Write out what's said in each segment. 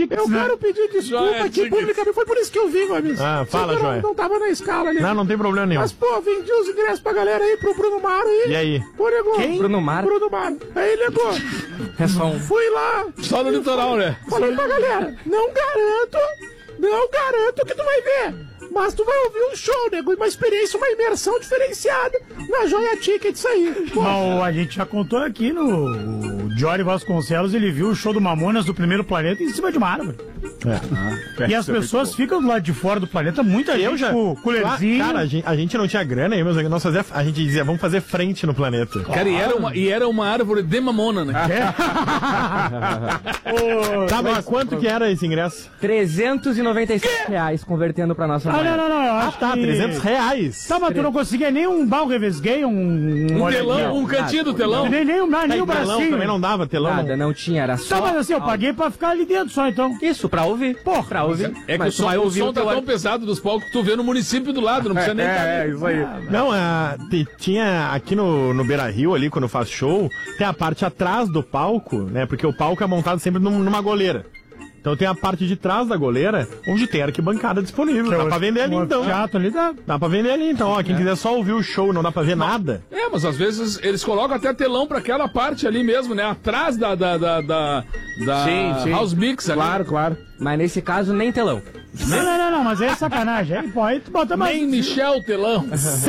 tickets. Eu quero pedir desculpa aqui publicamente. Foi por isso que eu vim, Gomes. Fala, Joia. Não tava na escala ali. Não tem problema nenhum. Mas, pô, vendi os ingressos pra galera aí, pro Bruno Maro aí. E aí? Pô, negou. Quem? Bruno Maro? Bruno Maro. Aí, negou. É só um... Fui lá. Só no litoral, né? Falei pra galera, não garanto que tu vai ver. Mas tu vai ouvir um show, nego, uma experiência, uma imersão diferenciada na Joia Tickets aí. Não, a gente já contou aqui no Jory Vasconcelos, ele viu o show do Mamonas do Primeiro Planeta em cima de uma árvore. E as pessoas ficam do lado de fora do planeta, muita gente com colherzinho. Cara, a gente não tinha grana aí, mas a gente dizia, vamos fazer frente no planeta. Cara, e era uma árvore de mamona, né? Tá, mas quanto que era esse ingresso? R$397 convertendo pra nossa moeda. Não, eu acho que... R$300. Tá, mas tu não conseguia nem um balão revesguei, Um telão, um cantinho do telão. Nem o Telão bracinho. também não dava, telão. Nada, não tinha, era só... Tá, mas assim, eu paguei pra ficar ali dentro só, então. Isso, pra ouvir. Porra, pra ouvir. É que mas o som tá tão pesado dos palcos que tu vê no município do lado, não precisa nem estar. Isso aí. Não, tinha aqui no Beira-Rio ali, quando faz show, tem a parte atrás do palco, né? Porque o palco é montado sempre numa goleira. Então tem a parte de trás da goleira, onde tem arquibancada disponível. Dá pra vender ali, então. Teatro ali dá pra vender ali, então. Ó, quem quiser só ouvir o show, não dá pra ver nada. Mas às vezes eles colocam até telão pra aquela parte ali mesmo, né? Atrás da Sim. House Mix ali. Claro. Mas nesse caso, nem telão. Não, mas aí é sacanagem. Aí tu bota mais... Nem Michel telão.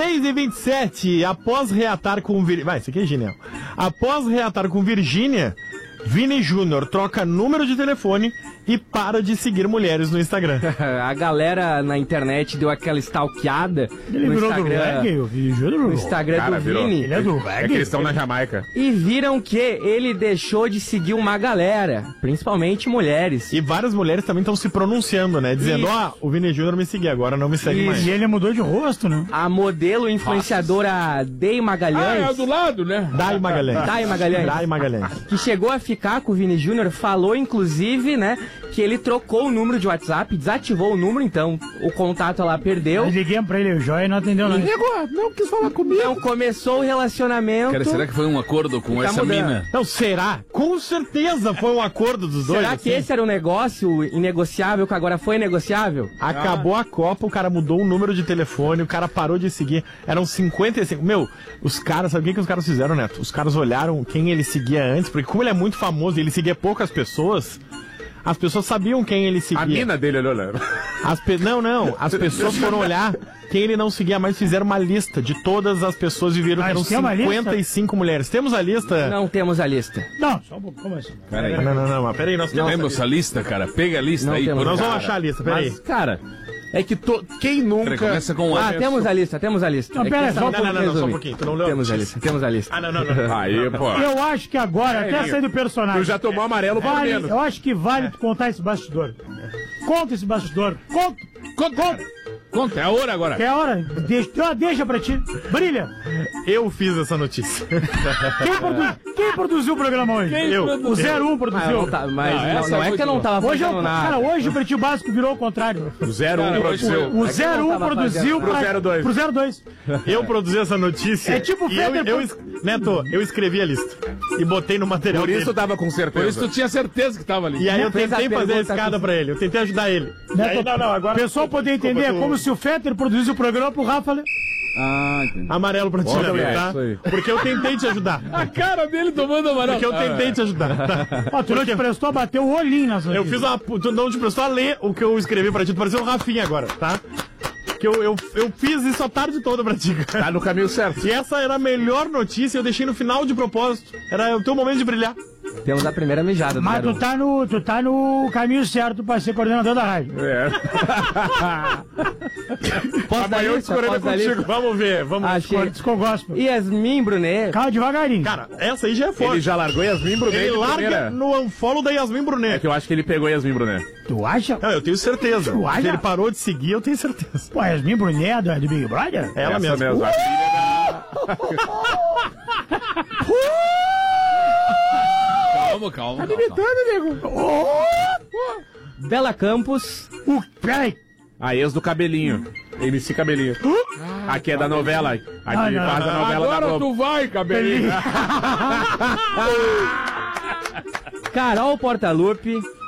6h27, após reatar com... Vai, isso aqui é genial. Após reatar com Virgínia, Vini Júnior troca número de telefone e para de seguir mulheres no Instagram. A galera na internet deu aquela stalkeada Ele no virou Instagram, do reggae, o Vini Júnior. no Instagram Cara, do virou. Vini. Ele é do É que reggae. eles estão na Jamaica. E viram que ele deixou de seguir uma galera, principalmente mulheres. E várias mulheres também estão se pronunciando, né? Dizendo, o Vini Júnior me seguia, agora não me segue mais. E ele mudou de rosto, né? A modelo influenciadora Day Magalhães. É do lado, né? Dai Magalhães. Que chegou a ficar com o Vini Júnior, falou inclusive, né, que ele trocou o número de WhatsApp, desativou o número, então o contato ela perdeu. Eu liguei pra ele, o Joia não atendeu não. Negou, não quis falar comigo. Então começou o relacionamento. Cara, será que foi um acordo com Tá essa mudando. mina? Não, será? Com certeza foi um acordo dos dois. Será que esse era um negócio inegociável que agora foi negociável? Acabou a Copa, o cara mudou o número de telefone, o cara parou de seguir. Eram 55. Meu, os caras, sabe o que os caras fizeram, Neto? Os caras olharam quem ele seguia antes, porque como ele é muito famoso e ele seguia poucas pessoas, as pessoas sabiam quem ele seguia. A mina dele olhou lá. Não. As pessoas foram olhar quem ele não seguia mais, fizeram uma lista de todas as pessoas e viram que eram tem uma 55 mulheres. Temos a lista? Não temos a lista. Não, só um pouco, como assim? Peraí. Não, mas peraí, nós temos Temos essa lista, cara. Pega a lista Não aí. temos. Nós cara. vamos achar a lista, peraí. Mas, cara, é que quem nunca... Peraí, começa com Temos a lista. Não, É que pera, essa só não um vamos Não, só um resumir. pouquinho. Tu não leu? Temos a lista. Não. Aí, pô. Eu acho que agora, até sair do personagem. Tu já tomou amarelo por Vale, menos. eu acho que vale tu contar esse bastidor. Conta esse bastidor. Conta, é a hora agora. Que é a hora. Deixa pra ti. Brilha. Eu fiz essa notícia. Quem produziu o programa hoje? Eu. O 01 produziu. Não é que eu não tava Hoje, fazendo nada. cara, hoje o Pretinho Básico virou ao contrário. O 01 produziu. O 01 produziu Pro 02. pro 02. Eu produzi essa notícia. É tipo e Fetter. Neto, eu escrevi a lista. E botei no material Por isso dele. tava com certeza. Por isso tu tinha certeza que tava ali. E aí eu Fez a tentei fazer a pergunta escada pra ele. Eu tentei ajudar ele. Neto, agora... o pessoal poder entender, é como se o Fetter produzisse o programa pro Rafa. Entendi. Amarelo pra ti, Olha, tá? isso aí. Porque eu tentei te ajudar. A cara dele tomando amarelo. Porque eu tentei te ajudar. Tá? Ó, tu não te prestou a bater o olhinho nas Eu fiz uma... Tu não te prestou a ler o que eu escrevi pra ti. Tu pareceu o Rafinha agora, tá? Que eu fiz isso a tarde toda pra ti, cara. Tá no caminho certo. E essa era a melhor notícia, eu deixei no final de propósito. Era o teu momento de brilhar. Temos a primeira mijada do Mas 01. tu tá no caminho certo pra ser coordenador da rádio. Posso dar Amanhã eu lista? discorrendo Posso dar lista? Vamos ver, vamos ver. Achei. Descogospo. Yasmin Brunet. Calma devagarinho. Cara, essa aí já é forte. Ele já largou Yasmin Brunet Ele de larga primeira. no unfollow da Yasmin É Brunet. que eu acho que ele pegou Yasmin Brunet. Tu acha? Não, eu tenho certeza. Tu acha? Se ele parou de seguir, eu tenho certeza. Pô, Yasmin Brunet do Big Brother? Ela Essa mesma. A filha Calma. Tá imitando, nego. Bela Campos. Peraí. A ex do Cabelinho. MC Cabelinho. Aqui é da novela. Aqui faz a novela da Agora Globo. tu vai, cabelinho. Carol Portalupe.